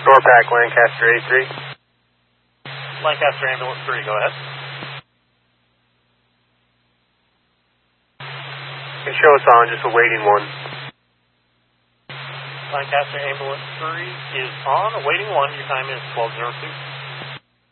Torpac, Lancaster A3. Lancaster Ambulance 3, go ahead. You can show us on, just awaiting one. Lancaster Ambulance 3 is on, awaiting one. Your time is 12:02.